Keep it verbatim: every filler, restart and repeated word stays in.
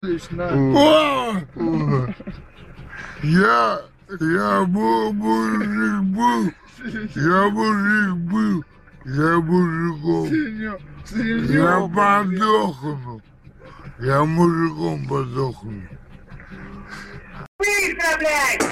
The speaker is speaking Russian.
О! Я, я был, мужик был, я мужик был, я мужиком, я подохну, я мужиком подохну. Пизда, блядь!